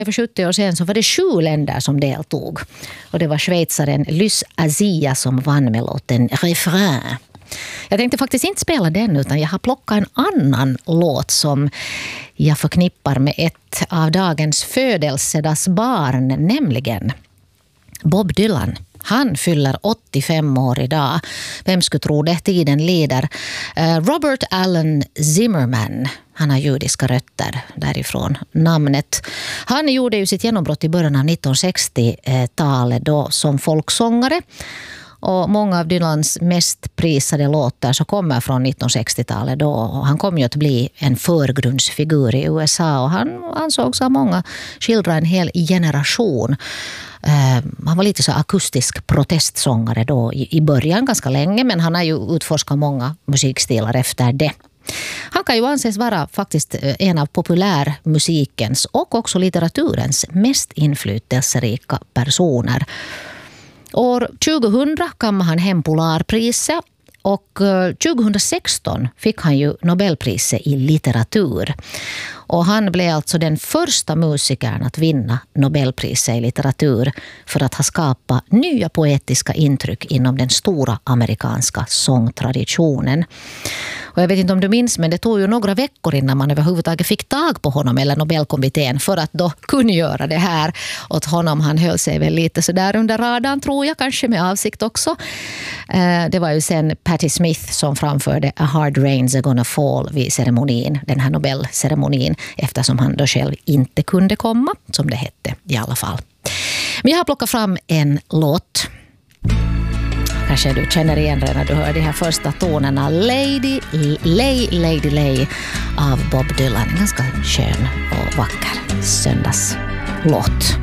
För 70 år sedan så var det 7 länder som deltog. Och det var schweizaren Lys Azia som vann med låten Refrain. Jag tänkte faktiskt inte spela den, utan jag har plockat en annan låt som jag förknippar med ett av dagens födelsedagsbarn, nämligen Bob Dylan. Han fyller 85 år idag. Vem skulle tro det? Tiden lider. Robert Allen Zimmerman. Han har judiska rötter, därifrån namnet. Han gjorde ju sitt genombrott i början av 1960-talet då som folksångare. Och många av Dylans mest prisade låtar så kommer från 1960-talet då. Och han kom ju att bli en förgrundsfigur i USA, och han ansågs av många skildra en hel generation. Han var lite så akustisk protestsångare då i början, ganska länge, men han har ju utforskat många musikstilar efter det. Han kan ju anses vara faktiskt en av populärmusikens och också litteraturens mest inflytelserika personer. År 2000 kammade han hem Polarpriset, och 2016 fick han ju Nobelpriset i litteratur. Och han blev alltså den första musikern att vinna Nobelpriset i litteratur för att ha skapat nya poetiska intryck inom den stora amerikanska sångtraditionen. Och jag vet inte om du minns, men det tog ju några veckor innan man överhuvudtaget fick tag på honom eller Nobelkommittén för att då kunna göra det här åt honom. Han höll sig väl lite så där under radarn, tror jag, kanske med avsikt också. Det var ju sen Patti Smith som framförde A Hard Rain's Gonna Fall vid ceremonin, den här Nobelceremonin, eftersom han då själv inte kunde komma, som det hette i alla fall. Men jag har plockat fram en låt. Kanske du känner igen den när du hör de här första tonerna. Lady Lay av Bob Dylan. Ganska skön och vacker söndagslåt.